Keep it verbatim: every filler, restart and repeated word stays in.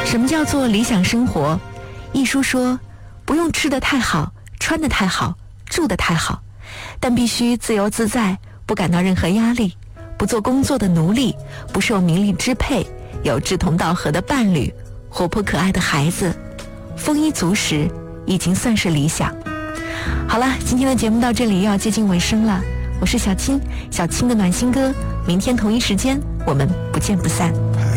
什么叫做理想生活？一书说，不用吃得太好，穿得太好，住得太好，但必须自由自在，不感到任何压力，不做工作的奴隶，不受名利支配，有志同道合的伴侣，活泼可爱的孩子，丰衣足食，已经算是理想。好了，今天的节目到这里又要接近尾声了，我是小青，小青的暖心歌，明天同一时间我们不见不散。